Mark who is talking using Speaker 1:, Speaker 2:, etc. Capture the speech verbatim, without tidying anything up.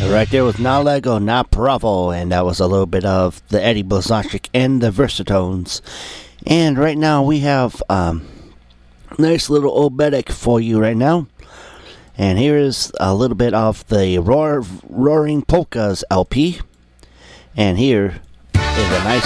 Speaker 1: Right there was Not Lego, Not Bravo, and that was a little bit of the Eddie Blazonczyk and the Versatones. And right now we have um, a nice little oberek for you right now. And here is a little bit of the Roar, Roaring Polkas L P. And here is a nice